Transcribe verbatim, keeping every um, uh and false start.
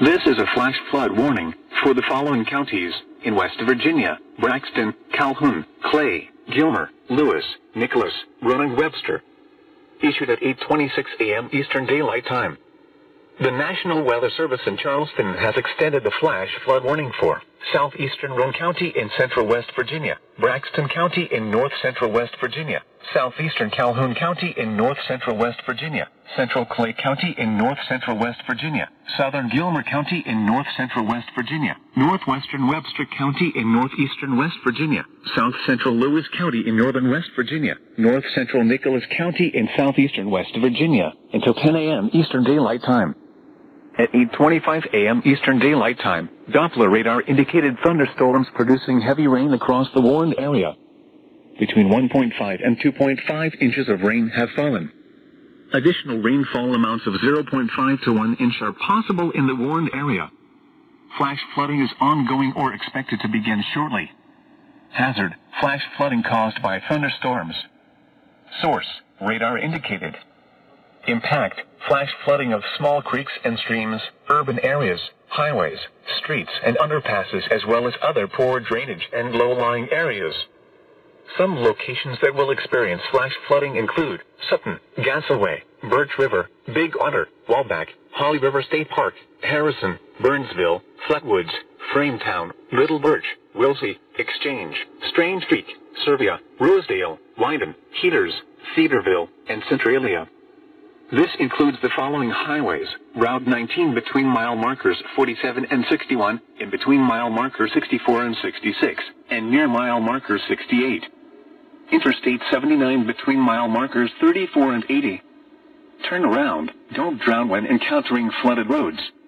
This is a flash flood warning for the following counties in West Virginia: Braxton, Calhoun, Clay, Gilmer, Lewis, Nicholas, Roanoke, Webster. Issued at eight twenty-six a m Eastern Daylight Time. The National Weather Service in Charleston has extended the flash flood warning for southeastern Roane County in central West Virginia, Braxton County in north central West Virginia, southeastern Calhoun County in north central West Virginia, central Clay County in north central West Virginia, southern Gilmer County in north central West Virginia, northwestern Webster County in northeastern West Virginia, south central Lewis County in northern West Virginia, north central Nicholas County in southeastern West Virginia, until ten a m Eastern Daylight Time. At eight twenty-five a m Eastern Daylight Time, Doppler radar indicated thunderstorms producing heavy rain across the warned area. Between one point five and two point five inches of rain have fallen. Additional rainfall amounts of zero point five to one inch are possible in the warned area. Flash flooding is ongoing or expected to begin shortly. Hazard: flash flooding caused by thunderstorms. Source: radar indicated. Impact: flash flooding of small creeks and streams, urban areas, highways, streets and underpasses, as well as other poor drainage and low-lying areas. Some locations that will experience flash flooding include Sutton, Gasaway, Birch River, Big Otter, Waback, Holly River State Park, Harrison, Burnsville, Flatwoods, Frametown, Little Birch, Wilsey, Exchange, Strange Creek, Servia, Rosedale, Wyndham, Heaters, Cedarville, and Centralia. This includes the following highways: Route nineteen between mile markers forty-seven and sixty-one, in between mile markers sixty-four and sixty-six, and near mile marker sixty-eight. Interstate seventy-nine between mile markers thirty-four and eighty. Turn around, don't drown when encountering flooded roads.